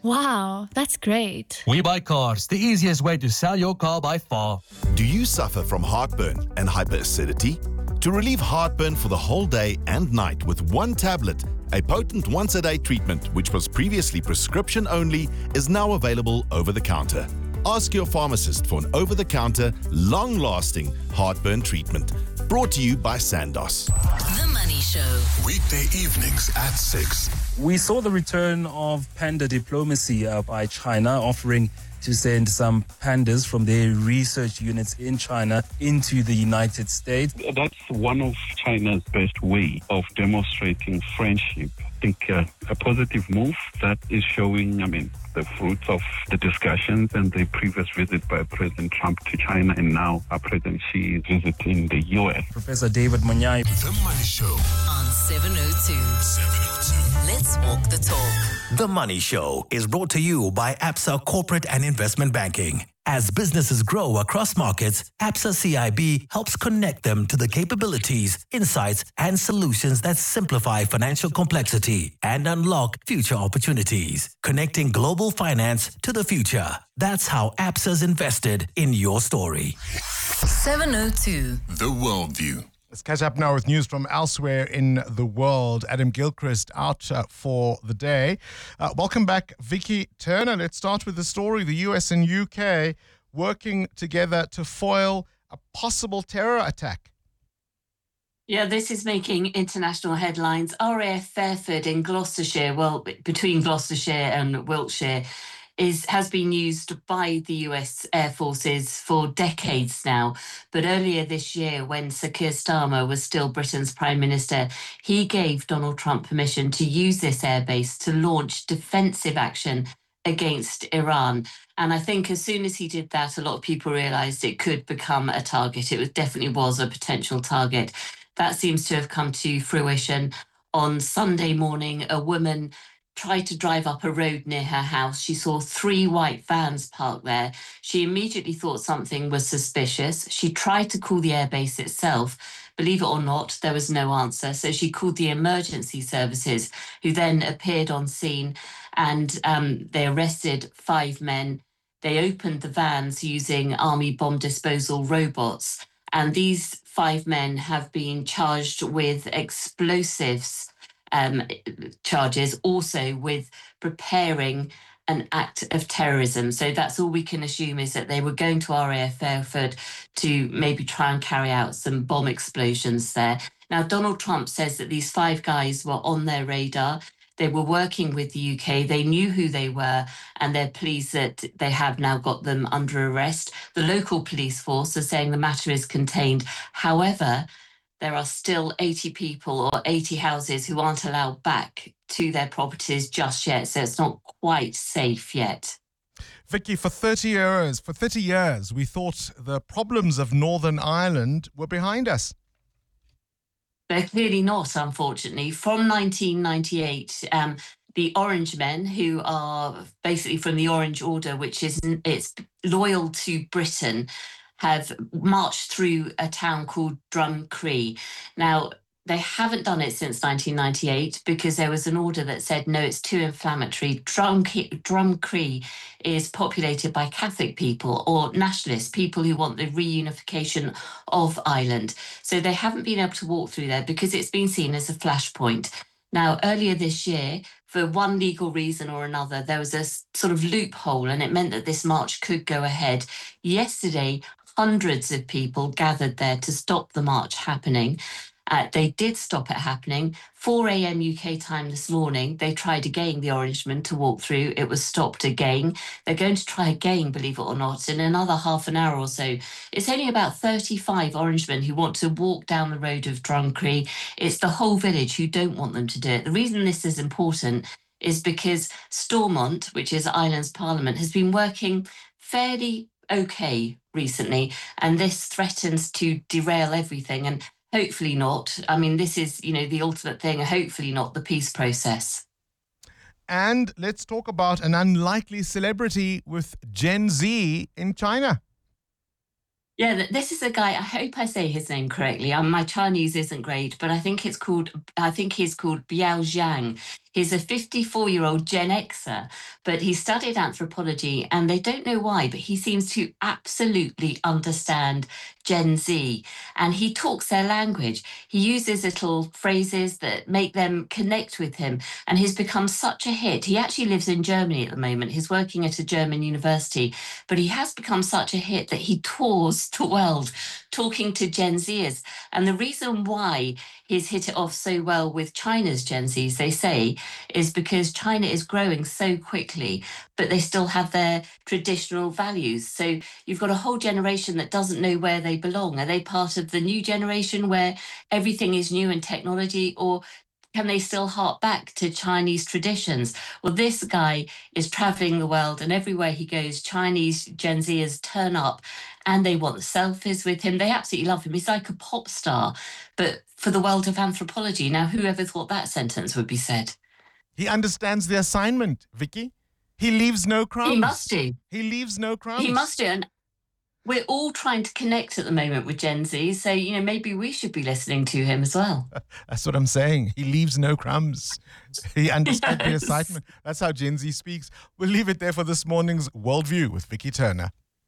Wow, that's great. We Buy Cars, the easiest way to sell your car by far. Do you suffer from heartburn and hyperacidity? To relieve heartburn for the whole day and night with one tablet, a potent once-a-day treatment which was previously prescription only is now available over the counter. Ask your pharmacist for an over-the-counter, long-lasting heartburn treatment. Brought to you by Sandoz. The Money Show. Weekday evenings at 6. We saw the return of panda diplomacy by China, offering to send some pandas from their research units in China into the United States. That's one of China's best way of demonstrating friendship. I think a positive move that is showing, the fruits of the discussions and the previous visit by President Trump to China, and now President Xi is visiting the U.S. Professor David Munyai. The Money Show on 702. 702. Let's walk the talk. The Money Show is brought to you by Absa Corporate and Investment Banking. As businesses grow across markets, Absa CIB helps connect them to the capabilities, insights, and solutions that simplify financial complexity and unlock future opportunities. Connecting global finance to the future. That's how Absa's invested in your story. 702. The Worldview. Let's catch up now with news from elsewhere in the world. Adam Gilchrist out for the day. Welcome back, Vicky Turner. Let's start with the story. The US and UK working together to foil a possible terror attack. Yeah, this is making international headlines. RAF Fairford in Gloucestershire, between Gloucestershire and Wiltshire, has been used by the US Air Forces for decades now. But earlier this year, when Sir Keir Starmer was still Britain's Prime Minister, he gave Donald Trump permission to use this airbase to launch defensive action against Iran. And I think as soon as he did that, a lot of people realised it could become a target. It definitely was a potential target. That seems to have come to fruition. On Sunday morning, a woman tried to drive up a road near her house. She saw 3 white vans parked there. She immediately thought something was suspicious. She tried to call the airbase itself. Believe it or not, there was no answer. So she called the emergency services, who then appeared on scene, and they arrested 5 men. They opened the vans using army bomb disposal robots. And these 5 men have been charged with explosives charges, also with preparing an act of terrorism. So that's all we can assume, is that they were going to RAF Fairford to maybe try and carry out some bomb explosions there. Now, Donald Trump says that these 5 guys were on their radar. They were working with the UK. They knew who they were, and they're pleased that they have now got them under arrest. The local police force are saying the matter is contained. However, there are still 80 people or 80 houses who aren't allowed back to their properties just yet, so it's not quite safe yet. Vicky, for 30 years, we thought the problems of Northern Ireland were behind us. They're clearly not, unfortunately. From 1998, the Orange Men, who are basically from the Orange Order, which is it's loyal to Britain, have marched through a town called Drumcree. Now, they haven't done it since 1998 because there was an order that said, no, it's too inflammatory. Drumcree is populated by Catholic people or nationalist people who want the reunification of Ireland. So they haven't been able to walk through there because it's been seen as a flashpoint. Now, earlier this year, for one legal reason or another, there was a sort of loophole, and it meant that this march could go ahead. Yesterday, hundreds of people gathered there to stop the march happening. They did stop it happening. 4 a.m. UK time this morning, they tried again, the Orangemen, to walk through. It was stopped again. They're going to try again, believe it or not, in another half an hour or so. It's only about 35 Orangemen who want to walk down the road of Drumcree. It's the whole village who don't want them to do it. The reason this is important is because Stormont, which is Ireland's parliament, has been working fairly okay recently, and this threatens to derail everything. And hopefully not. I mean, this is, the ultimate thing. Hopefully not the peace process. And let's talk about an unlikely celebrity with Gen Z in China. Yeah, this is a guy, I hope I say his name correctly. My Chinese isn't great, but I think he's called Biao Zhang. He's a 54-year-old Gen Xer, but he studied anthropology, and they don't know why, but he seems to absolutely understand Gen Z, and he talks their language. He uses little phrases that make them connect with him, and he's become such a hit. He actually lives in Germany at the moment. He's working at a German university, but he has become such a hit that he tours the world talking to Gen Zers. And the reason why he's hit it off so well with China's Gen Zs, they say, is because China is growing so quickly, but they still have their traditional values. So you've got a whole generation that doesn't know where they belong. Are they part of the new generation where everything is new and technology, or can they still hark back to Chinese traditions? Well, this guy is traveling the world, and everywhere he goes, Chinese Gen Zers turn up and they want selfies with him. They absolutely love him. He's like a pop star, but for the world of anthropology. Now, whoever thought that sentence would be said? He understands the assignment, Vicky. He leaves no crumbs. He must do. He leaves no crumbs. He must do. And we're all trying to connect at the moment with Gen Z. So, maybe we should be listening to him as well. That's what I'm saying. He leaves no crumbs. He understands the Yes. assignment. That's how Gen Z speaks. We'll leave it there for this morning's Worldview with Vicky Turner.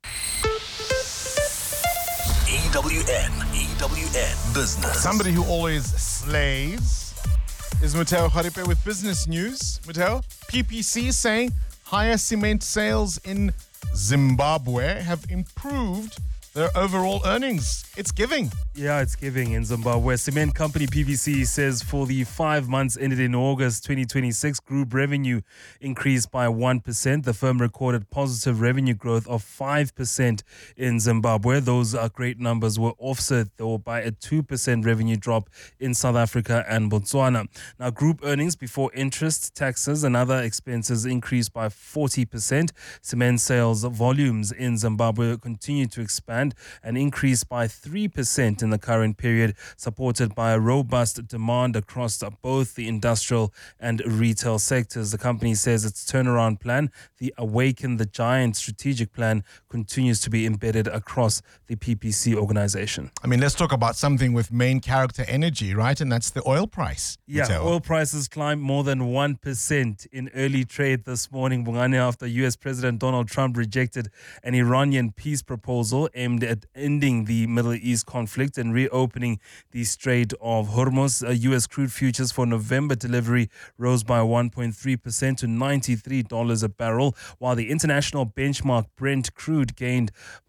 EWN Business. Somebody who always slays is Mateo Haripe with business news. Mateo, PPC saying higher cement sales in Zimbabwe have improved their overall earnings. It's giving. Yeah, it's giving in Zimbabwe. Cement company PVC says for the 5 months ended in August 2026, group revenue increased by 1%. The firm recorded positive revenue growth of 5% in Zimbabwe. Those great numbers were offset, though, by a 2% revenue drop in South Africa and Botswana. Now, group earnings before interest, taxes, and other expenses increased by 40%. Cement sales volumes in Zimbabwe continue to expand and increased by 3% in the current period, supported by a robust demand across both the industrial and retail sectors. The company says its turnaround plan, the Awaken the Giant strategic plan, continues to be embedded across the PPC organization. I mean, let's talk about something with main character energy, right? And that's the oil price. Yeah, Mateo. oil prices climbed more than 1% in early trade this morning, Bongani, after US President Donald Trump rejected an Iranian peace proposal aimed at ending the Middle East conflict and reopening the Strait of Hormuz. US crude futures for November delivery rose by 1.3% to $93 a barrel, while the international benchmark Brent crude gained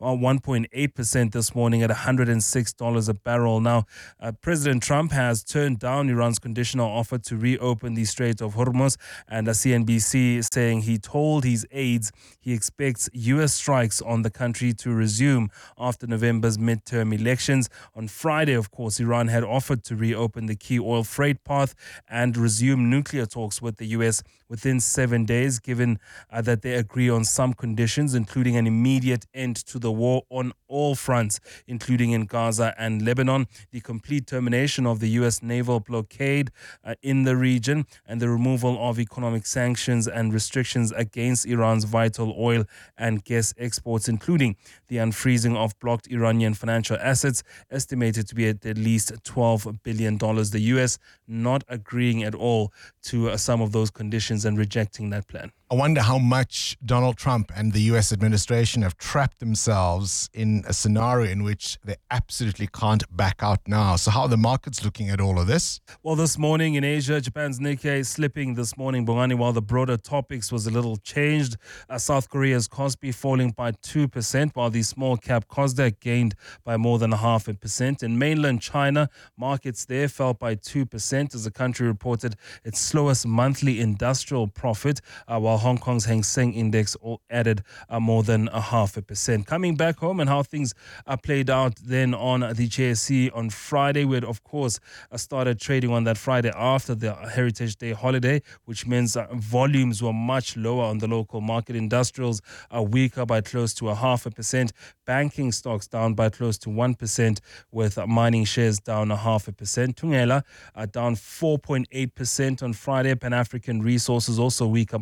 1.8% this morning at $106 a barrel. Now, President Trump has turned down Iran's conditional offer to reopen the Strait of Hormuz, and CNBC saying he told his aides he expects US strikes on the country to resume after November's midterm elections. On Friday, of course, Iran had offered to reopen the key oil freight path and resume nuclear talks with the US within 7 days, given that they agree on some conditions, including an immediate end to the war on all fronts, including in Gaza and Lebanon, the complete termination of the US naval blockade in the region, and the removal of economic sanctions and restrictions against Iran's vital oil and gas exports, including the unfreezing of blocked Iranian financial assets, estimated to be at least $12 billion. The US not agreeing at all to some of those conditions and rejecting that plan. I wonder how much Donald Trump and the U.S. administration have trapped themselves in a scenario in which they absolutely can't back out now. So how are the markets looking at all of this? Well, this morning in Asia, Japan's Nikkei slipping this morning, Bongani, while the broader topics was a little changed. South Korea's Kospi falling by 2%, while the small cap Kosdaq gained by more than 0.5%. In mainland China, markets there fell by 2% as the country reported its slowest monthly industrial profit, while Hong Kong's Hang Seng Index added more than 0.5%. Coming back home and how things played out then on the JSE on Friday, we had, of course, started trading on that Friday after the Heritage Day holiday, which means volumes were much lower on the local market. Industrials are weaker by close to 0.5%. Banking stocks down by close to 1%, with mining shares down 0.5%. Thungela down 4.8% on Friday. Pan-African Resources also weaker by 4%.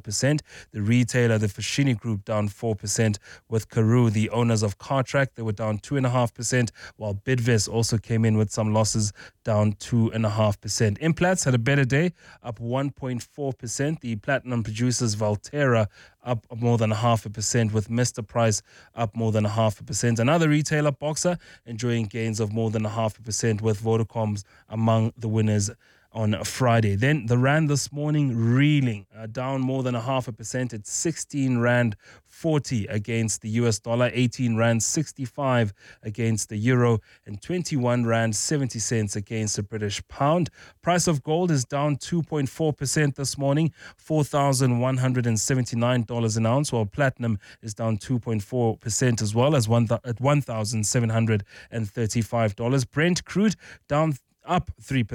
4%. The retailer, the Foschini Group, down 4%. With Karoo, the owners of Cartrack, they were down 2.5%, while Bidvest also came in with some losses, down 2.5%. Implats had a better day, up 1.4%. The platinum producers Valterra up more than 0.5%, with Mr. Price up more than 0.5%. Another retailer, Boxer, enjoying gains of more than 0.5%, with Vodacom's among the winners on Friday. Then the Rand this morning reeling, down more than 0.5%. It's 16 Rand 40 against the US dollar, 18 Rand 65 against the euro, and 21 Rand 70 cents against the British pound. Price of gold is down 2.4% this morning, $4,179 an ounce, while platinum is down 2.4% as well, as at $1,735. Brent crude up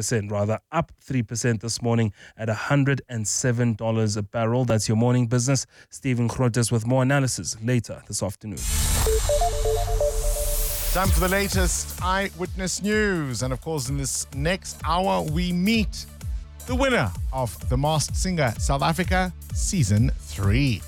3% this morning at $107 a barrel. That's your morning business. Stephen Grotes with more analysis later this afternoon. Time for the latest Eyewitness News. And of course, in this next hour, we meet the winner of The Masked Singer South Africa Season 3.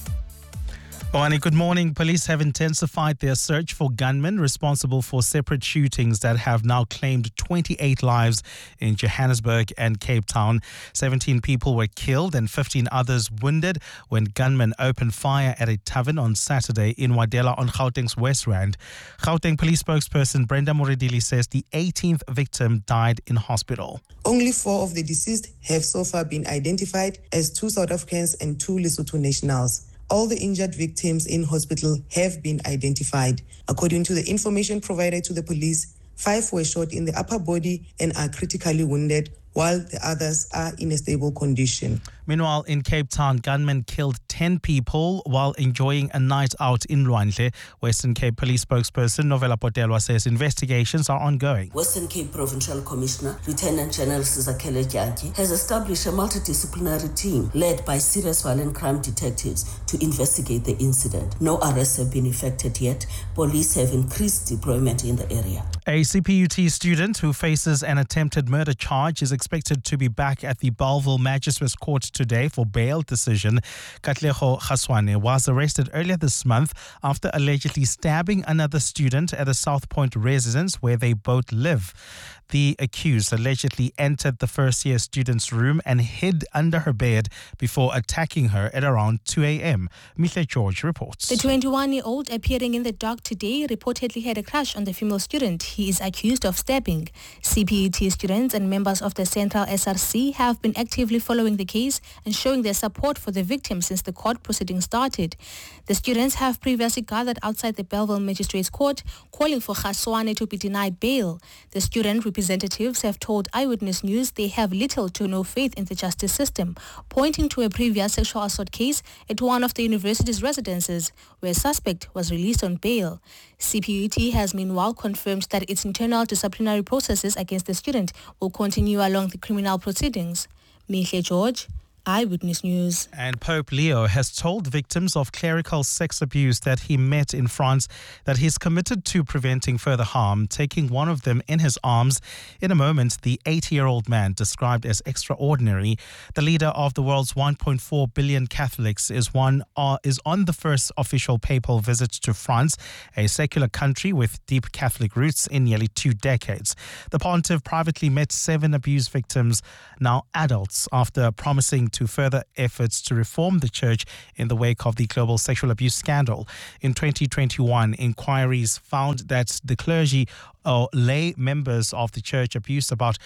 Oani, good morning. Police have intensified their search for gunmen responsible for separate shootings that have now claimed 28 lives in Johannesburg and Cape Town. 17 people were killed and 15 others wounded when gunmen opened fire at a tavern on Saturday in Wadela on Gauteng's West Rand. Gauteng police spokesperson Brenda Moredili says the 18th victim died in hospital. Only 4 of the deceased have so far been identified as 2 South Africans and 2 Lesotho nationals. All the injured victims in hospital have been identified. According to the information provided to the police, 5 were shot in the upper body and are critically wounded, while the others are in a stable condition. Meanwhile, in Cape Town, gunmen killed 10 people while enjoying a night out in Lwandle. Western Cape Police spokesperson Novella Potelwa says investigations are ongoing. Western Cape Provincial Commissioner Lieutenant General Sizakele Jantyi has established a multidisciplinary team led by serious violent crime detectives to investigate the incident. No arrests have been effected yet. Police have increased deployment in the area. A CPUT student who faces an attempted murder charge is expected to be back at the Bellville Magistrates Court today for bail decision. Katlego Khaswane was arrested earlier this month after allegedly stabbing another student at a South Point residence where they both live. The accused allegedly entered the first-year student's room and hid under her bed before attacking her at around 2 a.m. Mihle George reports. The 21-year-old, appearing in the dock today, reportedly had a crush on the female student he is accused of stabbing. CPUT students and members of the Central SRC have been actively following the case and showing their support for the victim since the court proceedings started. The students have previously gathered outside the Bellville Magistrates Court, calling for Khaswane to be denied bail. The student representatives have told Eyewitness News they have little to no faith in the justice system, pointing to a previous sexual assault case at one of the university's residences, where a suspect was released on bail. CPUT has meanwhile confirmed that its internal disciplinary processes against the student will continue along the criminal proceedings. Mihle George, Eyewitness News. And Pope Leo has told victims of clerical sex abuse that he met in France that he's committed to preventing further harm, taking one of them in his arms. In a moment, the 80-year-old man, described as extraordinary, the leader of the world's 1.4 billion Catholics, is on the first official papal visit to France, a secular country with deep Catholic roots in nearly 2 decades. The pontiff privately met 7 abuse victims, now adults, after promising to further efforts to reform the church in the wake of the global sexual abuse scandal. In 2021, inquiries found that the clergy or lay members of the church abused about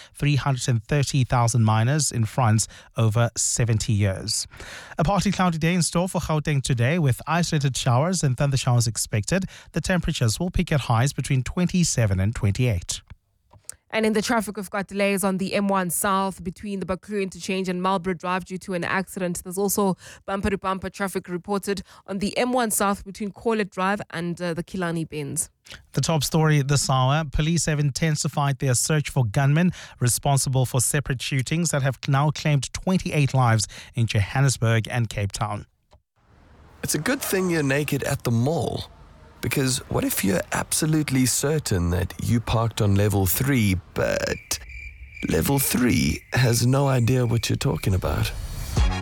330,000 minors in France over 70 years. A partly cloudy day in store for Gauteng today with isolated showers and thunder showers expected. The temperatures will peak at highs between 27 and 28. And in the traffic, we've got delays on the M1 South between the Baku interchange and Marlborough Drive due to an accident. There's also bumper-to-bumper traffic reported on the M1 South between Corlett Drive and the Kilani Bends. The top story this hour, police have intensified their search for gunmen responsible for separate shootings that have now claimed 28 lives in Johannesburg and Cape Town. It's a good thing you're naked at the mall. Because what if you're absolutely certain that you parked on level 3, but level 3 has no idea what you're talking about?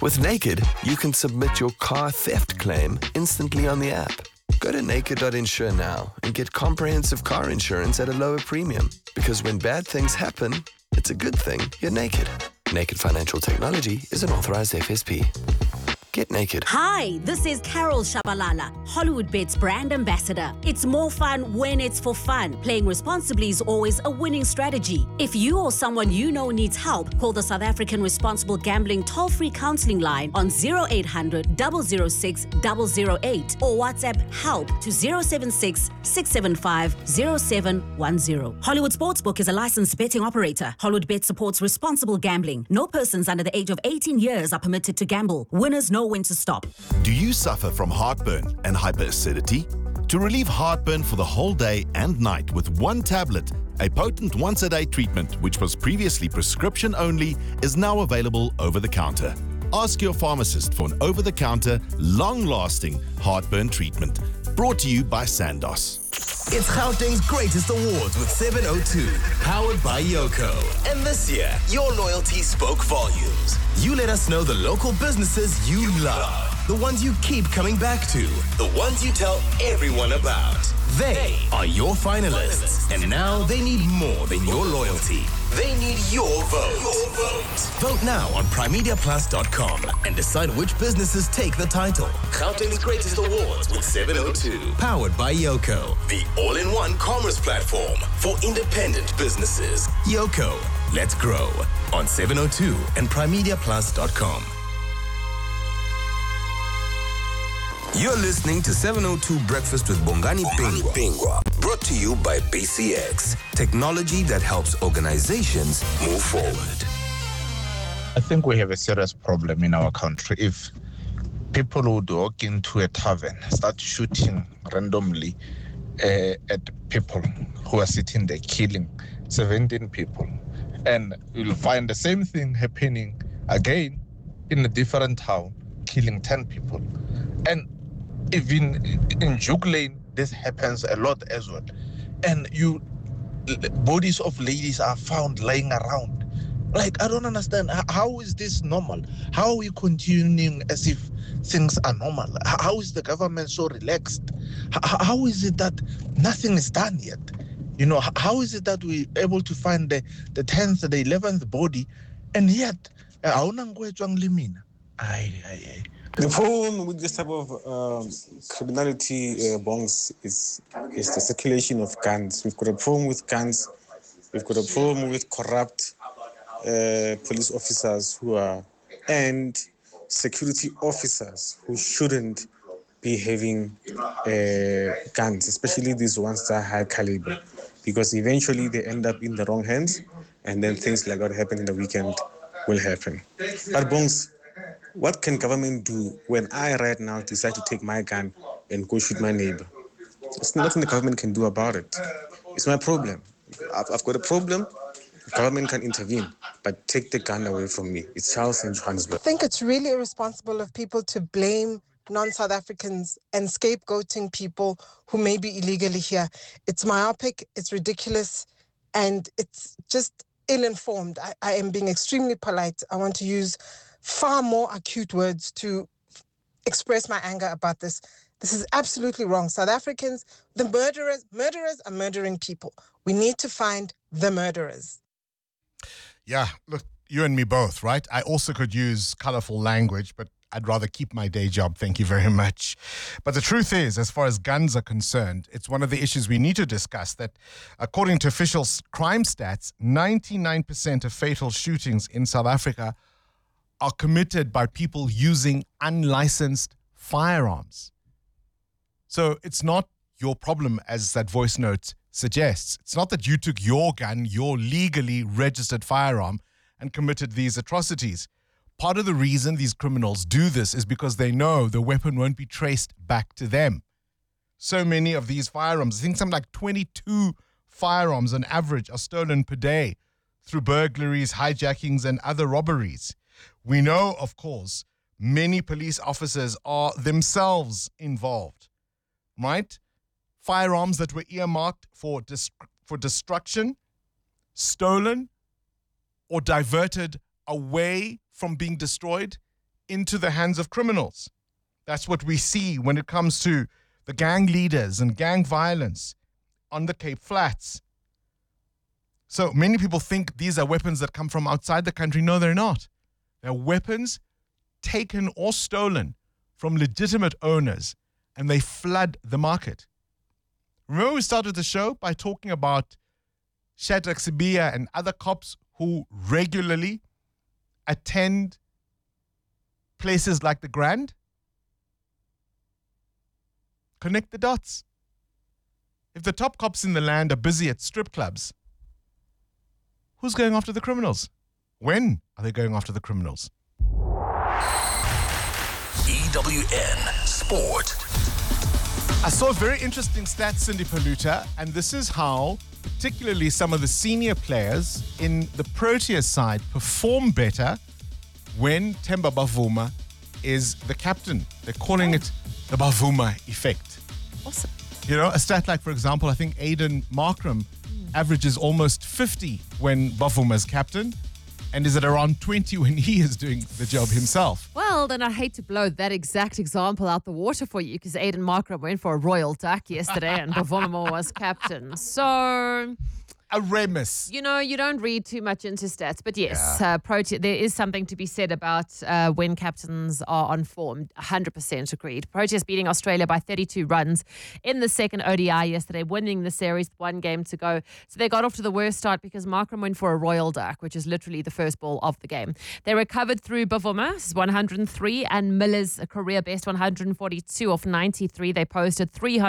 With Naked, you can submit your car theft claim instantly on the app. Go to naked.insure now and get comprehensive car insurance at a lower premium. Because when bad things happen, it's a good thing you're naked. Naked Financial Technology is an authorized FSP. Get naked. Hi, this is Carol Shabalala, HollywoodBets brand ambassador. It's more fun when it's for fun. Playing responsibly is always a winning strategy. If you or someone you know needs help, call the South African Responsible Gambling toll-free counseling line on 0800 006 008 or WhatsApp help to 076 675 0710. Hollywood Sportsbook is a licensed betting operator. HollywoodBet supports responsible gambling. No persons under the age of 18 years are permitted to gamble. Winners know when to stop. Do you suffer from heartburn and hyperacidity? To relieve heartburn for the whole day and night with one tablet, a potent once-a-day treatment which was previously prescription only is now available over the counter. Ask your pharmacist for an over-the-counter, long-lasting heartburn treatment. Brought to you by Sandoz. It's Gauteng's greatest awards with 702, powered by Yoko. And this year, your loyalty spoke volumes. You let us know the local businesses you love, the ones you keep coming back to, the ones you tell everyone about. They are your finalists, and now they need more than your loyalty. They need your vote. Vote now on primediaplus.com and decide which businesses take the title. Gauteng's greatest awards with 702, powered by Yoko, the all-in-one commerce platform for independent businesses. Yoko, let's grow on 702 and primediaplus.com. You're listening to 702 Breakfast with Bongani Pingwa, brought to you by BCX, technology that helps organizations move forward. I think we have a serious problem in our country. If people would walk into a tavern, start shooting randomly at people who are sitting there, killing 17 people, and you'll find the same thing happening again in a different town, killing 10 people. And even in Juke Lane, this happens a lot as well. And bodies of ladies are found lying around. Like, I don't understand. How is this normal? How are we continuing as if things are normal? How is the government so relaxed? How is it that nothing is done yet? You know, how is it that we're able to find the 10th, the 11th body, and yet, the problem with this type of criminality, bongs, is the circulation of guns. We've got a problem with guns. We've got a problem with corrupt police officers and security officers who shouldn't be having guns, especially these ones that are high caliber, because eventually they end up in the wrong hands, and then things like what happened in the weekend will happen. But bongs, what can government do when I right now decide to take my gun and go shoot my neighbor? There's nothing the government can do about it. It's my problem. I've got a problem. The government can intervene, but take the gun away from me. It's Charles in Johannesburg. I think it's really irresponsible of people to blame non-South Africans and scapegoating people who may be illegally here. It's myopic, it's ridiculous, and it's just ill-informed. I am being extremely polite. I want to use far more acute words to express my anger about this. This is absolutely wrong. South Africans, the murderers are murdering people. We need to find the murderers. Yeah, look, you and me both, right? I also could use colorful language, but I'd rather keep my day job. Thank you very much. But the truth is, as far as guns are concerned, it's one of the issues we need to discuss, that according to official crime stats, 99% of fatal shootings in South Africa are committed by people using unlicensed firearms. So it's not your problem, as that voice note suggests. It's not that you took your gun, your legally registered firearm, and committed these atrocities. Part of the reason these criminals do this is because they know the weapon won't be traced back to them. So many of these firearms, I think something like 22 firearms on average are stolen per day through burglaries, hijackings, and other robberies. We know, of course, many police officers are themselves involved, right? Firearms that were earmarked for destruction, stolen, or diverted away from being destroyed into the hands of criminals. That's what we see when it comes to the gang leaders and gang violence on the Cape Flats. So many people think these are weapons that come from outside the country. No, they're not. They're weapons taken or stolen from legitimate owners, and they flood the market. Remember, we started the show by talking about Shadrach Sibiya and other cops who regularly attend places like the Grand? Connect the dots. If the top cops in the land are busy at strip clubs, who's going after the criminals? When are they going after the criminals? EWN Sport. I saw a very interesting stat, Cindy Paluta, and this is how particularly some of the senior players in the Proteas side perform better when Themba Bavuma is the captain. They're calling it the Bavuma effect. Awesome. You know, a stat like, for example, I think Aiden Markram averages almost 50 when Bavuma's captain, and is at around 20 when he is doing the job himself. Well, then I hate to blow that exact example out the water for you, because Aiden Markram went for a royal duck yesterday and Bavuma was captain. So... a remus. You know, you don't read too much into stats, but yes, there is something to be said about when captains are on form. 100% agreed. Proteas beating Australia by 32 runs in the second ODI yesterday, winning the series with 1 game to go. So they got off to the worst start because Markram went for a royal duck, which is literally the first ball of the game. They recovered through Bavuma's 103 and Miller's career best 142 off 93. They posted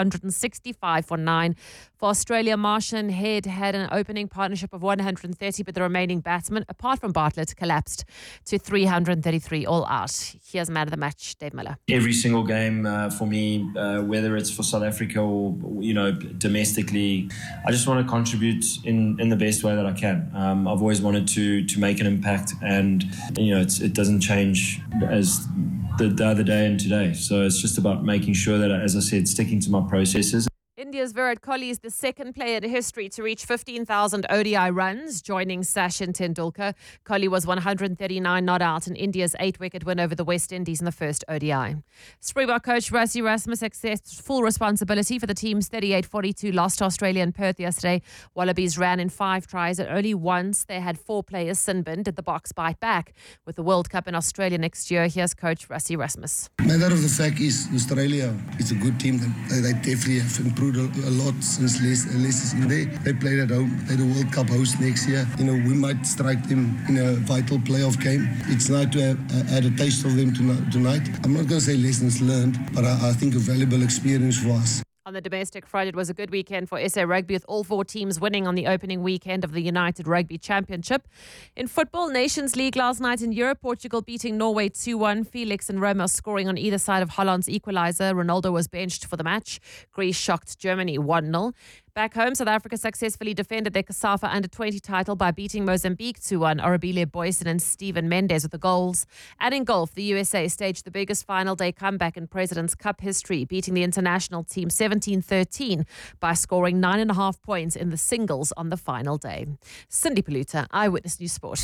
365 for 9. For Australia, Marsh and Head had an opening partnership of 130, but the remaining batsmen, apart from Bartlett, collapsed to 333 all out. Here's man of the match, Dave Miller. Every single game for me, whether it's for South Africa or, you know, domestically, I just want to contribute in the best way that I can. I've always wanted to make an impact, and, you know, it doesn't change as the other day and today. So it's just about making sure that, as I said, sticking to my processes. India's Virat Kohli is the second player in history to reach 15,000 ODI runs, joining Sachin Tendulkar. Kohli was 139 not out in India's 8-wicket win over the West Indies in the first ODI. Springbok coach Rassie Erasmus accepts full responsibility for the team's 38-42 loss to Australia in Perth yesterday. Wallabies ran in 5 tries and only once they had 4 players sin-binned. Did the Boks bite back? With the World Cup in Australia next year, here's coach Rassie Erasmus. Matter of the fact is Australia is a good team. They definitely have improved a lot since Les is in there. They played at home. They're the World Cup host next year. You know, we might strike them in a vital playoff game. It's nice to have had a taste of them tonight. I'm not going to say lessons learned, but I think a valuable experience for us. On the domestic front, it was a good weekend for SA Rugby, with all 4 teams winning on the opening weekend of the United Rugby Championship. In football, Nations League last night in Europe, Portugal beating Norway 2-1. Felix and Ramos scoring on either side of Holland's equaliser. Ronaldo was benched for the match. Greece shocked Germany 1-0. Back home, South Africa successfully defended their CASAFA Under-20 title by beating Mozambique 2-1. Orabile Boyson and Steven Mendes with the goals. And in golf, the USA staged the biggest final day comeback in President's Cup history, beating the international team 17-13 by scoring 9.5 points in the singles on the final day. Cindy Paluta, Eyewitness News Sport.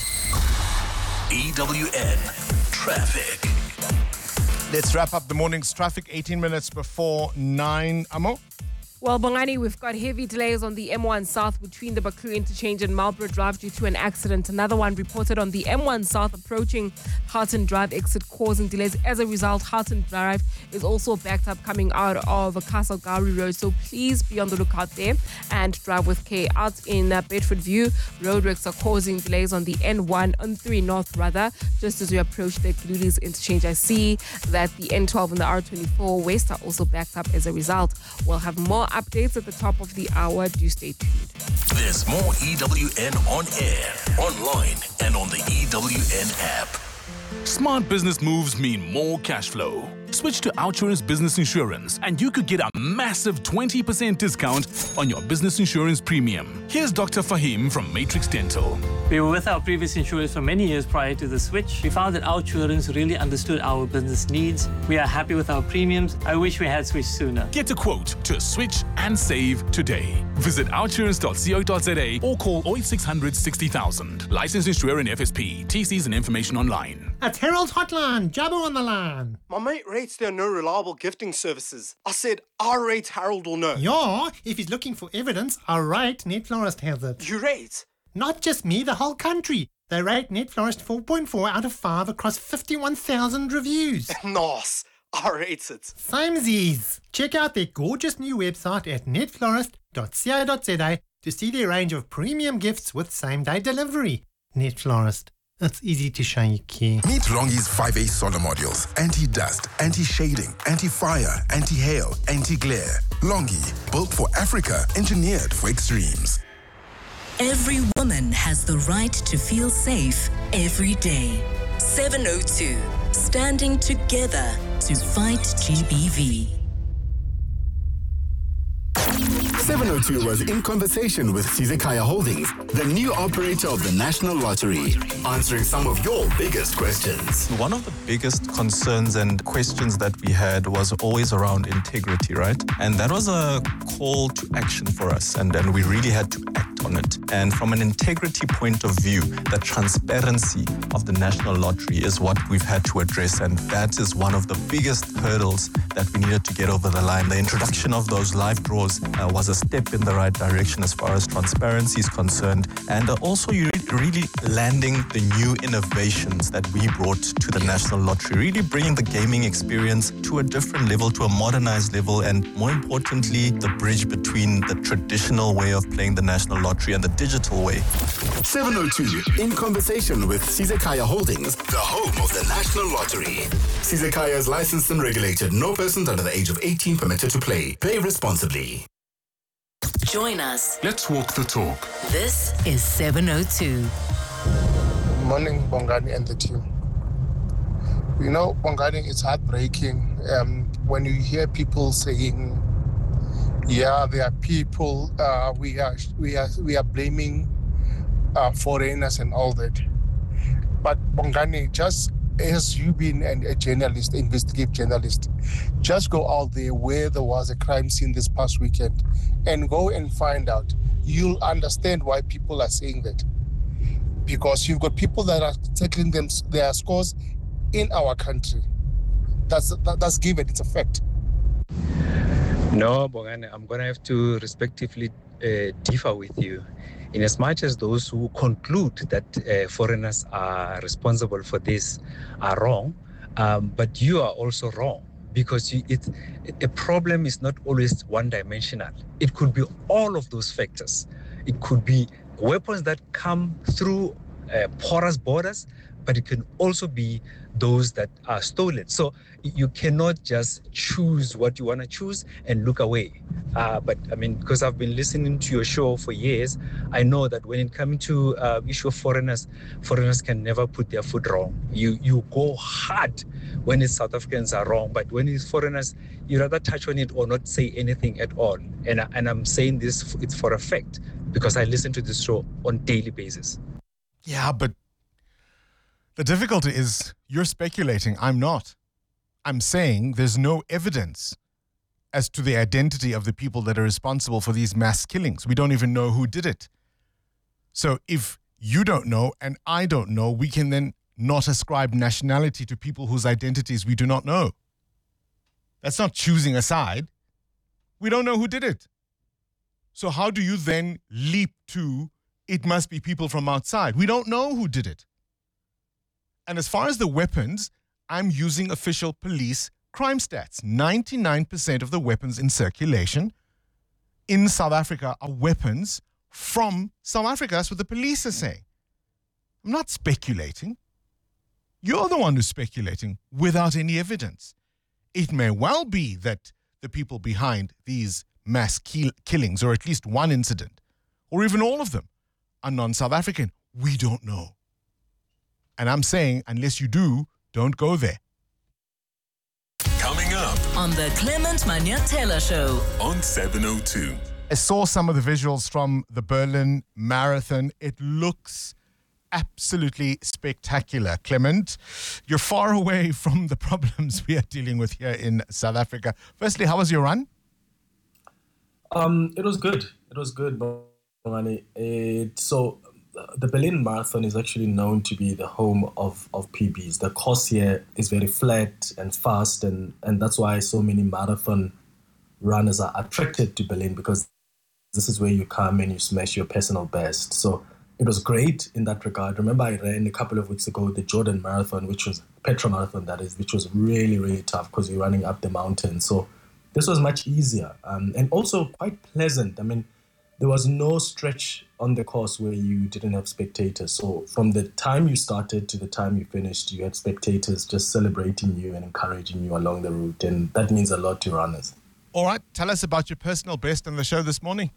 EWN Traffic. Let's wrap up the morning's traffic 18 minutes before 9. Amo? Well, Bongani, we've got heavy delays on the M1 South between the Baku interchange and Marlborough Drive due to an accident. Another one reported on the M1 South approaching Harton Drive exit, causing delays. As a result, Harton Drive is also backed up coming out of Castle-Gowrie Road. So please be on the lookout there and drive with care. Out in Bedford View, roadworks are causing delays on the N1 on 3 North, just as we approach the Glulis interchange. I see that the N12 and the R24 West are also backed up as a result. We'll have more updates at the top of the hour. Do stay tuned. There's more EWN on air, online, and on the EWN app. Smart business moves mean more cash flow. Switch to Outsurance Business Insurance and you could get a massive 20% discount on your business insurance premium. Here's Dr. Fahim from Matrix Dental. We were with our previous insurers for many years prior to the switch. We found that Outsurance really understood our business needs. We are happy with our premiums. I wish we had switched sooner. Get a quote to switch and save today. Visit outsurance.co.za or call 0800 600 60,000. Licensed insurer in FSP. TCs and information online. It's Harold's Hotline. Jabbo on the line. My mate rates there are no reliable gifting services. I said, I rate Harold will know. Yeah, if he's looking for evidence, I rate Net Florist has it. You rate? Not just me, the whole country. They rate Net Florist 4.4 out of 5 across 51,000 reviews. Nice. I rate it. Samesies. Check out their gorgeous new website at netflorist.co.za to see their range of premium gifts with same-day delivery. Net Florist. It's easy to show you care. Meet Longi's 5A solar modules. Anti-dust, anti-shading, anti-fire, anti-hail, anti-glare. Longi, built for Africa, engineered for extremes. Every woman has the right to feel safe every day. 702, standing together to fight GBV. 702 was in conversation with Sizekaya Holdings, the new operator of the National Lottery, answering some of your biggest questions. One of the biggest concerns and questions that we had was always around integrity, right? And that was a call to action for us, and then we really had to act on it. And from an integrity point of view, the transparency of the National Lottery is what we've had to address, and that is one of the biggest hurdles that we needed to get over the line. The introduction of those live draws was a step in the right direction as far as transparency is concerned, and also you really landing the new innovations that we brought to the National Lottery, really bringing the gaming experience to a different level, to a modernized level, and more importantly, the bridge between the traditional way of playing the National Lottery and the digital way. 702, in conversation with Sizekaya Holdings, the home of the National Lottery. Sizekaya is licensed and regulated. No persons under the age of 18 permitted to play. Play responsibly. Join us. Let's walk the talk. This is 702. Morning, Bongani and the team. You know, Bongani, it's heartbreaking when you hear people saying, yeah, there are people, we are blaming foreigners and all that. But Bongani, just as you've been a journalist, investigative journalist, just go out there where there was a crime scene this past weekend and go and find out. You'll understand why people are saying that. Because you've got people that are tackling their scores in our country. That's given, it's a fact. No, Bongani, I'm going to have to respectively differ with you. In as much as those who conclude that foreigners are responsible for this are wrong, but you are also wrong, because a problem is not always one-dimensional. It could be all of those factors. It could be weapons that come through porous borders, but it can also be those that are stolen. So you cannot just choose what you want to choose and look away. But I mean, because I've been listening to your show for years, I know that when it comes to issue of foreigners can never put their foot wrong. You go hard when it's South Africans are wrong, but when it's foreigners, you rather touch on it or not say anything at all. And I'm saying this, it's for a fact, because I listen to this show on a daily basis. Yeah, but the difficulty is you're speculating. I'm not. I'm saying there's no evidence as to the identity of the people that are responsible for these mass killings. We don't even know who did it. So if you don't know and I don't know, we can then not ascribe nationality to people whose identities we do not know. That's not choosing a side. We don't know who did it. So how do you then leap to it must be people from outside? We don't know who did it. And as far as the weapons, I'm using official police crime stats. 99% of the weapons in circulation in South Africa are weapons from South Africa. That's what the police are saying. I'm not speculating. You're the one who's speculating without any evidence. It may well be that the people behind these mass killings, or at least one incident, or even all of them, are non-South African. We don't know. And I'm saying, unless you do, don't go there. Coming up on the Clement Manyatela Show on 702. I saw some of the visuals from the Berlin Marathon. It looks absolutely spectacular. Clement, you're far away from the problems we are dealing with here in South Africa. Firstly, how was your run? It was good. It was good, Bongani. So the Berlin Marathon is actually known to be the home of PBs. The course here is very flat and fast, and that's why so many marathon runners are attracted to Berlin, because this is where you come and you smash your personal best. So it was great in that regard. Remember, I ran a couple of weeks ago the Jordan Marathon, which was Petra Marathon, that is, which was really, really tough because you're running up the mountain. So this was much easier and also quite pleasant. I mean, there was no stretch on the course where you didn't have spectators. So from the time you started to the time you finished, you had spectators just celebrating you and encouraging you along the route. And that means a lot to runners. All right, tell us about your personal best on the show this morning.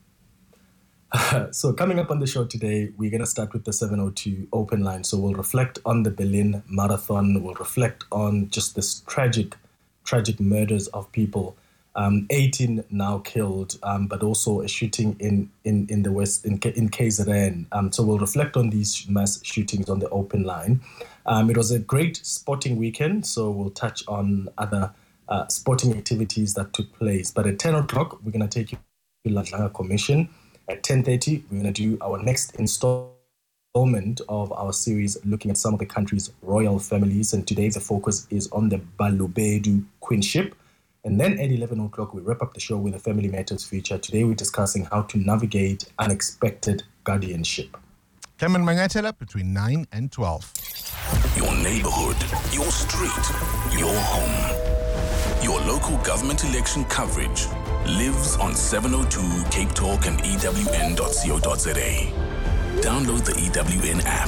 So coming up on the show today, we're going to start with the 702 open line. So we'll reflect on the Berlin Marathon. We'll reflect on just this tragic murders of people. 18 now killed, but also a shooting in the west, in KZN. So we'll reflect on these mass shootings on the open line. It was a great sporting weekend, so we'll touch on other sporting activities that took place. But at 10 o'clock, we're going to take you to the Ladlanga Commission. At 10:30, we're going to do our next installment of our series looking at some of the country's royal families. And today the focus is on the Balobedu Queenship. And then at 11 o'clock, we wrap up the show with a Family Matters feature. Today we're discussing how to navigate unexpected guardianship. Clement Mangatela between 9 and 12. Your neighborhood, your street, your home. Your local government election coverage lives on 702 Cape Talk and EWN.co.za. Download the EWN app.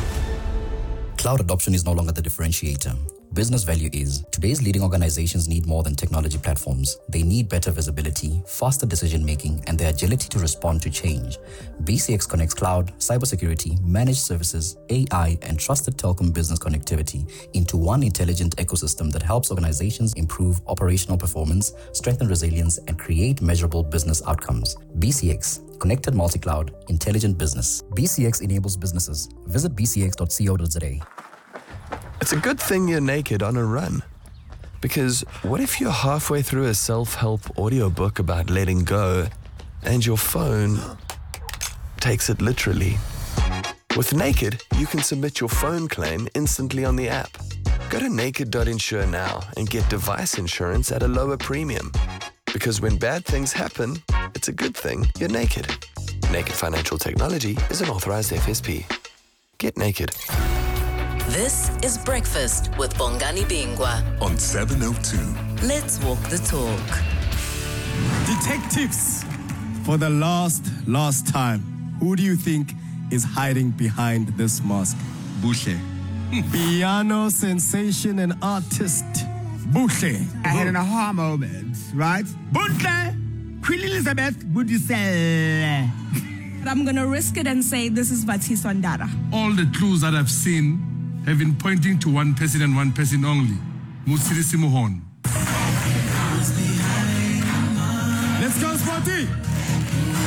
Cloud adoption is no longer the differentiator. Business value is. Today's leading organizations need more than technology platforms. They need better visibility, faster decision-making, and the agility to respond to change. BCX connects cloud, cybersecurity, managed services, AI, and trusted telecom business connectivity into one intelligent ecosystem that helps organizations improve operational performance, strengthen resilience, and create measurable business outcomes. BCX, connected multi-cloud, intelligent business. BCX enables businesses. Visit bcx.co.za. It's a good thing you're naked on a run. Because what if you're halfway through a self-help audiobook about letting go and your phone takes it literally? With Naked, you can submit your phone claim instantly on the app. Go to naked.insure now and get device insurance at a lower premium. Because when bad things happen, it's a good thing you're naked. Naked Financial Technology is an authorized FSP. Get naked. This is Breakfast with Bongani Bingwa on 702. Let's walk the talk. Detectives, for the last time, who do you think is hiding behind this mask? Buhle. Piano sensation and artist, Buhle. I had an aha moment, right? Buhle, Queen Elizabeth Budisel. But I'm going to risk it and say this is Vatis Wandara. All the clues that I've seen have been pointing to one person and one person only, Musirisi Mohon. Let's go, Sporty!